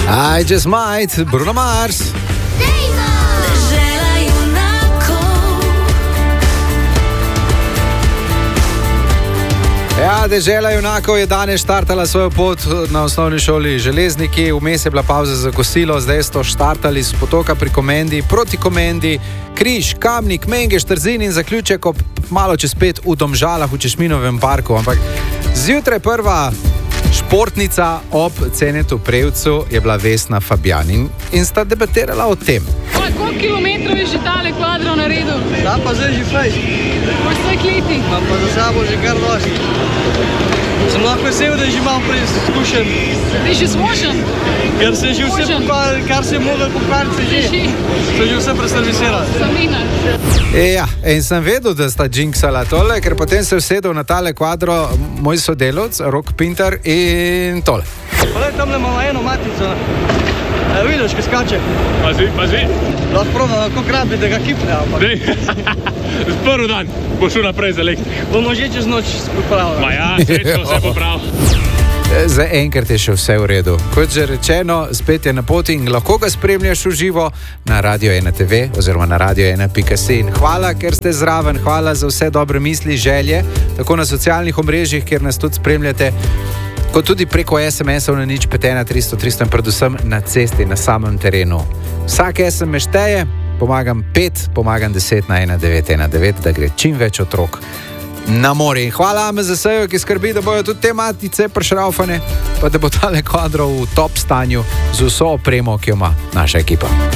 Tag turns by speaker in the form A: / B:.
A: I just might, Bruno Mars. Ja, Dežela junakov je danes štartala svojo pot na osnovni šoli Železniki, vmes je bila pauza za kosilo, zdaj so štartali z potoka pri Komendi, proti Komendi, Križ, Kamnik, Mengeš, Trzin in zaključek ob malo čez 5 v Domžalah v Češminovem parku. Ampak zjutraj prva športnica ob Cenetu Prevcu je bila Vesna Fabjanin in sta debatirala o tem.
B: Koliko kilometrov je že tale kvadro naredil?
C: Da pa zdaj že fajn.
B: Po svojih letih?
C: Imam pa za sabo že kar dosti. Sem lahko vesel, da je že malo preizkušen.
B: Ti že smožen?
C: Ker se že vse pokvaril, kar se je mogel pokvariti, so že vse preservisirali.
B: Samina.
A: Ja, in sem vedel, da sta džinksala tole, ker potem se je usedel na tale kvadro moj sodelovc, Rok Pinter in tole.
C: Pa tam imamo eno matico. Vidiš, ki skače.
D: Pazi.
C: Lahko probam, lahko grabi, da ga kipne.
D: Prvi dan bo šel naprej z elektriko.
C: Bomo že čez noč pripravili.
D: Ma ja, srečno vse popravil.
A: Za enkrat je še vse v redu. Kot že rečeno, spet je na poti in lahko ga spremljaš v živo na Radio 1 TV oziroma na radio1.si. In hvala, ker ste zraven, hvala za vse dobre misli, želje, tako na socialnih omrežjih, kjer nas tudi spremljate, kot tudi preko SMS-ov na 051 300 in predvsem na cesti, na samem terenu. Vsak SMS šteje, pomagam 5, pomagam 10 na 1919, da gre čim več otrok na more. In hvala AMZS-ju, ki skrbi, da bojo tudi te matice prešraufane, pa da bo tale kvadro v top stanju z vso opremo, ki jo ima naša ekipa.